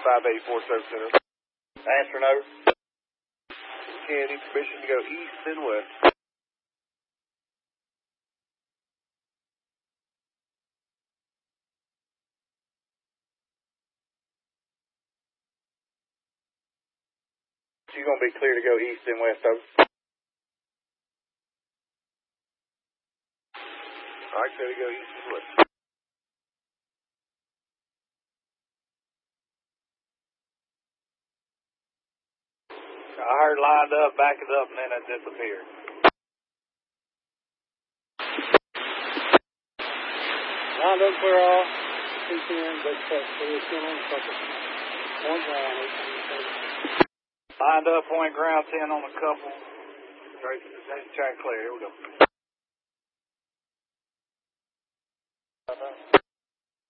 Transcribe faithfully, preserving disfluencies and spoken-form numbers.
five eighty-four Service Center. Answer no. Okay, I need permission to go east and west. You're going to be clear to go east and west, over. All right, clear to go east and west. I heard lined up, back it up, and then it disappeared. Lined up clear off, two ten, big set, three ten on the couple. Point ground, Lined up, point ground, ten on the couple. Straight to the track clear, here we go.